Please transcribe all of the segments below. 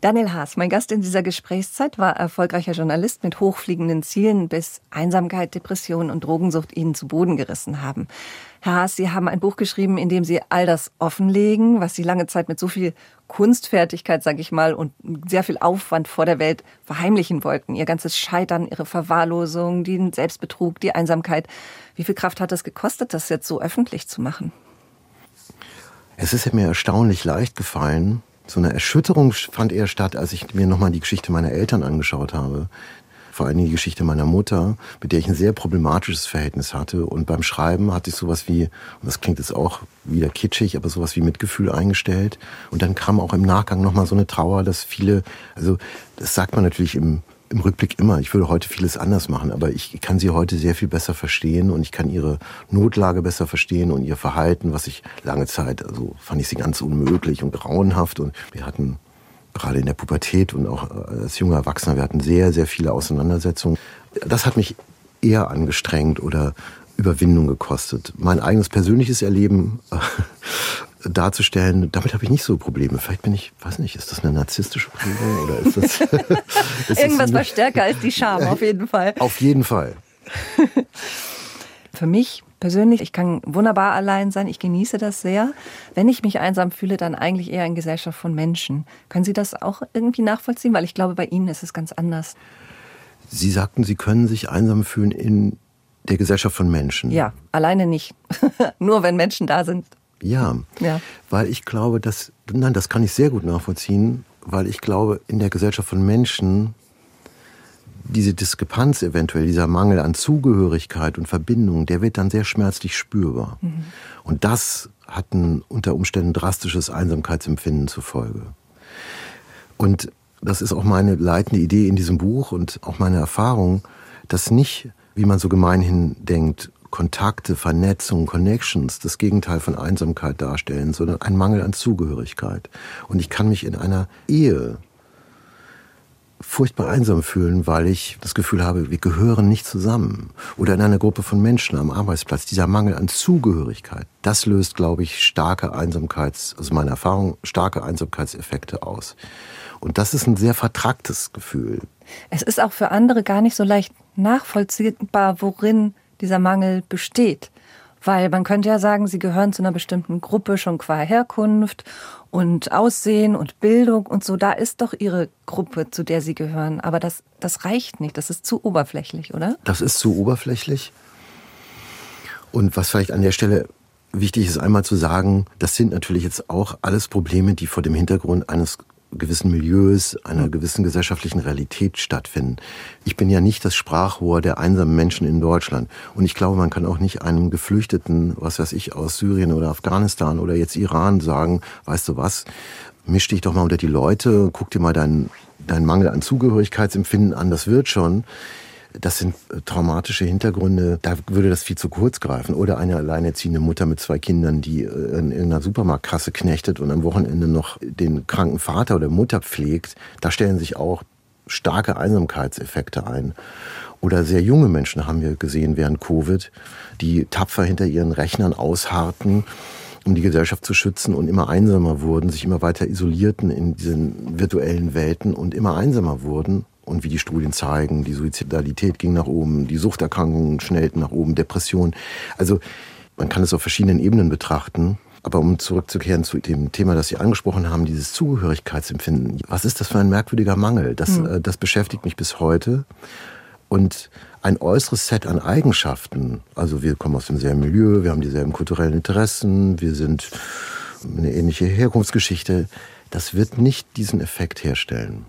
Daniel Haas, mein Gast in dieser Gesprächszeit, war erfolgreicher Journalist mit hochfliegenden Zielen, bis Einsamkeit, Depression und Drogensucht ihn zu Boden gerissen haben. Herr Haas, Sie haben ein Buch geschrieben, in dem Sie all das offenlegen, was Sie lange Zeit mit so viel Kunstfertigkeit, sage ich mal, und sehr viel Aufwand vor der Welt verheimlichen wollten. Ihr ganzes Scheitern, Ihre Verwahrlosung, den Selbstbetrug, die Einsamkeit. Wie viel Kraft hat es gekostet, das jetzt so öffentlich zu machen? Es ist mir erstaunlich leicht gefallen. So eine Erschütterung fand eher statt, als ich mir nochmal die Geschichte meiner Eltern angeschaut habe. Vor allem die Geschichte meiner Mutter, mit der ich ein sehr problematisches Verhältnis hatte. Und beim Schreiben hatte ich sowas wie, und das klingt jetzt auch wieder kitschig, aber sowas wie Mitgefühl eingestellt. Und dann kam auch im Nachgang nochmal so eine Trauer, dass viele, also das sagt man natürlich im Rückblick immer, ich würde heute vieles anders machen, aber ich kann sie heute sehr viel besser verstehen und ich kann ihre Notlage besser verstehen und ihr Verhalten, was ich lange Zeit, also fand ich sie ganz unmöglich und grauenhaft, und wir hatten gerade in der Pubertät und auch als junger Erwachsener, wir hatten sehr, sehr viele Auseinandersetzungen. Das hat mich eher angestrengt oder Überwindung gekostet. Mein eigenes persönliches Erleben darzustellen, damit habe ich nicht so Probleme. Vielleicht bin ich, weiß nicht, ist das eine narzisstische Prägung oder ist das... ist Irgendwas war stärker als die Scham, auf jeden Fall. Auf jeden Fall. Für mich persönlich, ich kann wunderbar allein sein, ich genieße das sehr. Wenn ich mich einsam fühle, dann eigentlich eher in Gesellschaft von Menschen. Können Sie das auch irgendwie nachvollziehen? Weil ich glaube, bei Ihnen ist es ganz anders. Sie sagten, Sie können sich einsam fühlen in der Gesellschaft von Menschen. Ja, alleine nicht. Nur wenn Menschen da sind. Ja, weil ich glaube, das kann ich sehr gut nachvollziehen, weil ich glaube, in der Gesellschaft von Menschen diese Diskrepanz eventuell, dieser Mangel an Zugehörigkeit und Verbindung, der wird dann sehr schmerzlich spürbar. Mhm. Und das hat unter Umständen drastisches Einsamkeitsempfinden zur Folge. Und das ist auch meine leitende Idee in diesem Buch und auch meine Erfahrung, dass nicht, wie man so gemeinhin denkt, Kontakte, Vernetzung, Connections das Gegenteil von Einsamkeit darstellen, sondern ein Mangel an Zugehörigkeit. Und ich kann mich in einer Ehe furchtbar einsam fühlen, weil ich das Gefühl habe, wir gehören nicht zusammen. Oder in einer Gruppe von Menschen am Arbeitsplatz. Dieser Mangel an Zugehörigkeit, das löst, glaube ich, also meine Erfahrung, starke Einsamkeitseffekte aus. Und das ist ein sehr vertracktes Gefühl. Es ist auch für andere gar nicht so leicht nachvollziehbar, worin dieser Mangel besteht. Weil man könnte ja sagen, sie gehören zu einer bestimmten Gruppe schon qua Herkunft und Aussehen und Bildung und so. Da ist doch ihre Gruppe, zu der sie gehören. Aber das reicht nicht. Das ist zu oberflächlich, oder? Das ist zu oberflächlich. Und was vielleicht an der Stelle wichtig ist, einmal zu sagen, das sind natürlich jetzt auch alles Probleme, die vor dem Hintergrund eines gewissen Milieus, einer gewissen gesellschaftlichen Realität stattfinden. Ich bin ja nicht das Sprachrohr der einsamen Menschen in Deutschland. Und ich glaube, man kann auch nicht einem Geflüchteten, was weiß ich, aus Syrien oder Afghanistan oder jetzt Iran sagen, weißt du was, misch dich doch mal unter die Leute, guck dir mal deinen Mangel an Zugehörigkeitsempfinden an, das wird schon. Das sind traumatische Hintergründe, da würde das viel zu kurz greifen. Oder eine alleinerziehende Mutter mit 2 Kindern, die in irgendeiner Supermarktkasse knechtet und am Wochenende noch den kranken Vater oder Mutter pflegt. Da stellen sich auch starke Einsamkeitseffekte ein. Oder sehr junge Menschen haben wir gesehen während Covid, die tapfer hinter ihren Rechnern ausharrten, um die Gesellschaft zu schützen und immer einsamer wurden, sich immer weiter isolierten in diesen virtuellen Welten und immer einsamer wurden. Und wie die Studien zeigen, die Suizidalität ging nach oben, die Suchterkrankungen schnellten nach oben, Depression. Also man kann es auf verschiedenen Ebenen betrachten. Aber um zurückzukehren zu dem Thema, das Sie angesprochen haben, dieses Zugehörigkeitsempfinden. Was ist das für ein merkwürdiger Mangel? Das beschäftigt mich bis heute. Und ein äußeres Set an Eigenschaften, also wir kommen aus demselben Milieu, wir haben dieselben kulturellen Interessen, wir sind eine ähnliche Herkunftsgeschichte, das wird nicht diesen Effekt herstellen.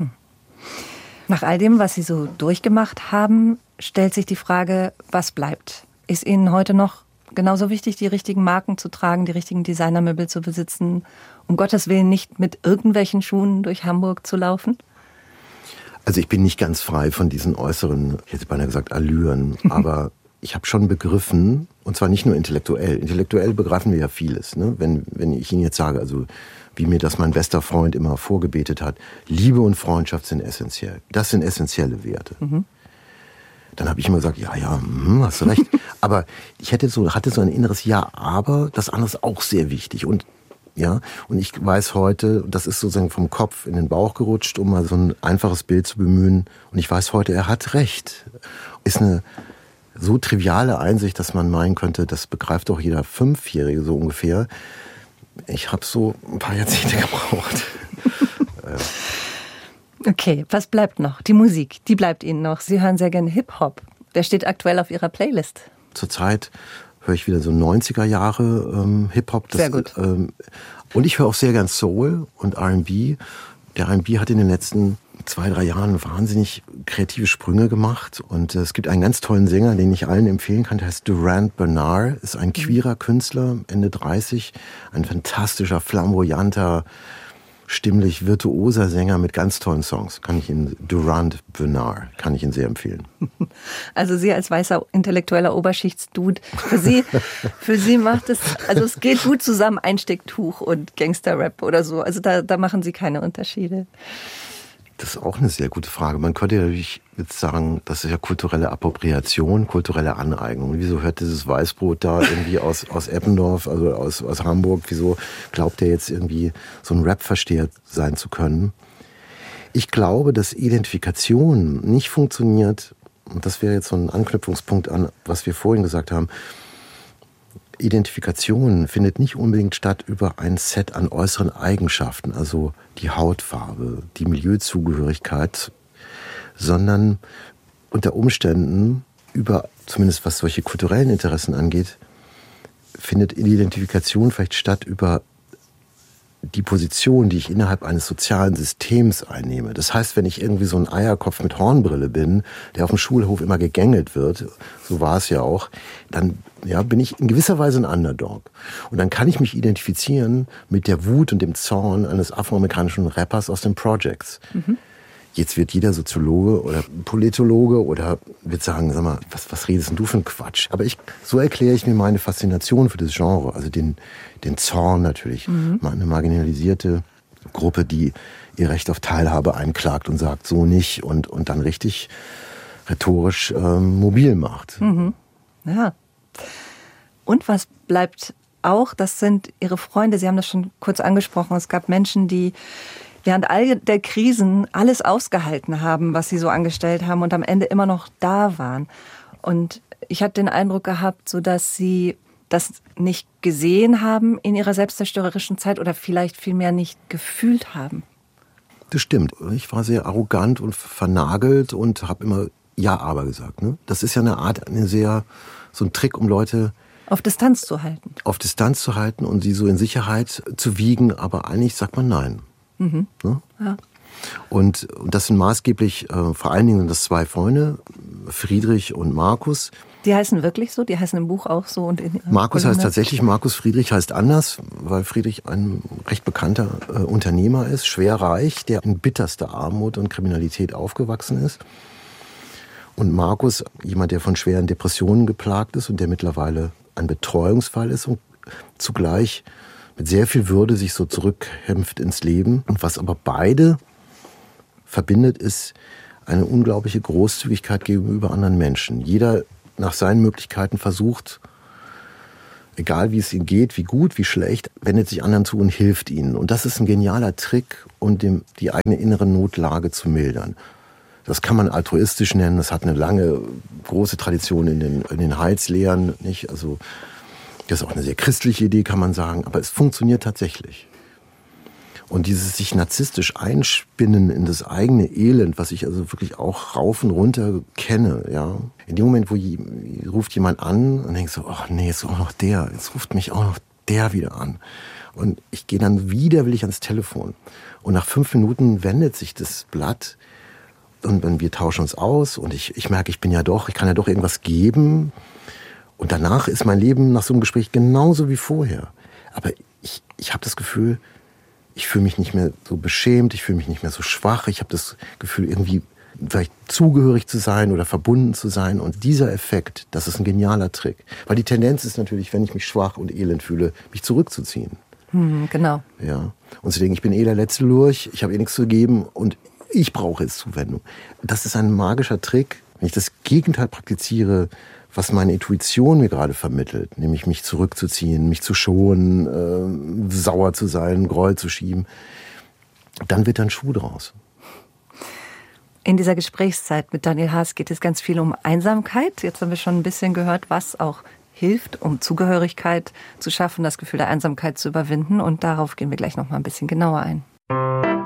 Nach all dem, was Sie so durchgemacht haben, stellt sich die Frage, was bleibt? Ist Ihnen heute noch genauso wichtig, die richtigen Marken zu tragen, die richtigen Designermöbel zu besitzen, um Gottes Willen nicht mit irgendwelchen Schuhen durch Hamburg zu laufen? Also ich bin nicht ganz frei von diesen äußeren, ich hätte beinahe gesagt Allüren, aber ich habe schon begriffen, und zwar nicht nur intellektuell. Intellektuell begreifen wir ja vieles. Ne? Wenn ich Ihnen jetzt sage, also wie mir das mein bester Freund immer vorgebetet hat, Liebe und Freundschaft sind essentiell. Das sind essentielle Werte. Mhm. Dann habe ich immer gesagt, hast du recht. Aber ich hatte so ein inneres Ja, aber das andere ist auch sehr wichtig. Und Ja, und ich weiß heute, das ist sozusagen vom Kopf in den Bauch gerutscht, um mal so ein einfaches Bild zu bemühen. Und ich weiß heute, er hat recht. Ist eine so triviale Einsicht, dass man meinen könnte, das begreift doch jeder Fünfjährige so ungefähr. Ich habe so ein paar Jahrzehnte gebraucht. Okay, was bleibt noch? Die Musik, die bleibt Ihnen noch. Sie hören sehr gerne Hip-Hop. Der steht aktuell auf Ihrer Playlist. Zurzeit höre ich wieder so 90er Jahre Hip-Hop. Sehr gut. Und ich höre auch sehr gern Soul und R&B. Der R&B hat in den letzten 2-3 Jahren wahnsinnig kreative Sprünge gemacht. Und es gibt einen ganz tollen Sänger, den ich allen empfehlen kann. Der heißt Durand Bernard, ist ein queerer Künstler, Ende 30. Ein fantastischer, flamboyanter, stimmlich virtuoser Sänger mit ganz tollen Songs. Durand Bernard kann ich Ihnen sehr empfehlen. Also Sie als weißer intellektueller Oberschichtsdude, für Sie macht es, also es geht gut zusammen, Einstecktuch und Gangster-Rap oder so. Also da machen Sie keine Unterschiede. Das ist auch eine sehr gute Frage. Man könnte natürlich jetzt sagen, das ist ja kulturelle Appropriation, kulturelle Aneignung. Wieso hört dieses Weißbrot da irgendwie aus Eppendorf, also aus Hamburg, wieso glaubt er jetzt irgendwie so ein Rap-Versteher sein zu können? Ich glaube, dass Identifikation nicht funktioniert, und das wäre jetzt so ein Anknüpfungspunkt an, was wir vorhin gesagt haben, Identifikation findet nicht unbedingt statt über ein Set an äußeren Eigenschaften, also die Hautfarbe, die Milieuzugehörigkeit, sondern unter Umständen über, zumindest was solche kulturellen Interessen angeht, findet Identifikation vielleicht statt über die Position, die ich innerhalb eines sozialen Systems einnehme. Das heißt, wenn ich irgendwie so ein Eierkopf mit Hornbrille bin, der auf dem Schulhof immer gegängelt wird, so war es ja auch, dann bin ich in gewisser Weise ein Underdog. Und dann kann ich mich identifizieren mit der Wut und dem Zorn eines afroamerikanischen Rappers aus den Projects. Mhm. Jetzt wird jeder Soziologe oder Politologe oder wird sagen, sag mal, was redest denn du für einen Quatsch? Aber so erkläre ich mir meine Faszination für das Genre, also den Zorn natürlich. Eine marginalisierte Gruppe, die ihr Recht auf Teilhabe einklagt und sagt, so nicht und dann richtig rhetorisch mobil macht. Mhm. Ja. Und was bleibt auch, das sind Ihre Freunde, Sie haben das schon kurz angesprochen, es gab Menschen, die während all der Krisen alles ausgehalten haben, was sie so angestellt haben und am Ende immer noch da waren. Und ich hatte den Eindruck gehabt, so dass sie das nicht gesehen haben in ihrer selbstzerstörerischen Zeit oder vielleicht vielmehr nicht gefühlt haben. Das stimmt. Ich war sehr arrogant und vernagelt und habe immer Ja, aber gesagt. Ne? Das ist ja so ein Trick, um Leute auf Distanz zu halten. Auf Distanz zu halten und sie so in Sicherheit zu wiegen, aber eigentlich sagt man Nein. Mhm. Ne? Ja. Und das sind maßgeblich, vor allen Dingen sind das 2 Freunde, Friedrich und Markus. Die heißen wirklich so? Die heißen im Buch auch so? Und Markus heißt tatsächlich Markus, Friedrich heißt anders, weil Friedrich ein recht bekannter Unternehmer ist, schwer reich, der in bitterster Armut und Kriminalität aufgewachsen ist. Und Markus, jemand, der von schweren Depressionen geplagt ist und der mittlerweile ein Betreuungsfall ist und zugleich mit sehr viel Würde sich so zurückkämpft ins Leben. Und was aber beide verbindet, ist eine unglaubliche Großzügigkeit gegenüber anderen Menschen. Jeder nach seinen Möglichkeiten versucht, egal wie es ihm geht, wie gut, wie schlecht, wendet sich anderen zu und hilft ihnen. Und das ist ein genialer Trick, um die eigene innere Notlage zu mildern. Das kann man altruistisch nennen, das hat eine lange, große Tradition in den Heilslehren, nicht? Also das ist auch eine sehr christliche Idee, kann man sagen, aber es funktioniert tatsächlich. Und dieses sich narzisstisch einspinnen in das eigene Elend, was ich also wirklich auch rauf und runter kenne, ja. In dem Moment, wo ruft jemand an und denkt so, ach nee, jetzt auch noch der, jetzt ruft mich auch noch der wieder an. Und ich gehe dann widerwillig ans Telefon. Und nach 5 Minuten wendet sich das Blatt und wir tauschen uns aus und ich merke, ich kann ja doch irgendwas geben. Und danach ist mein Leben nach so einem Gespräch genauso wie vorher. Aber ich habe das Gefühl, ich fühle mich nicht mehr so beschämt, ich fühle mich nicht mehr so schwach. Ich habe das Gefühl, irgendwie vielleicht zugehörig zu sein oder verbunden zu sein. Und dieser Effekt, das ist ein genialer Trick. Weil die Tendenz ist natürlich, wenn ich mich schwach und elend fühle, mich zurückzuziehen. Genau. Ja. Und zu denken, ich bin der letzte Lurch, ich habe nichts zu geben und ich brauche jetzt Zuwendung. Das ist ein magischer Trick. Wenn ich das Gegenteil praktiziere, was meine Intuition mir gerade vermittelt, nämlich mich zurückzuziehen, mich zu schonen, sauer zu sein, Groll zu schieben, dann wird ein Schuh draus. In dieser Gesprächszeit mit Daniel Haas geht es ganz viel um Einsamkeit. Jetzt haben wir schon ein bisschen gehört, was auch hilft, um Zugehörigkeit zu schaffen, das Gefühl der Einsamkeit zu überwinden. Und darauf gehen wir gleich noch mal ein bisschen genauer ein.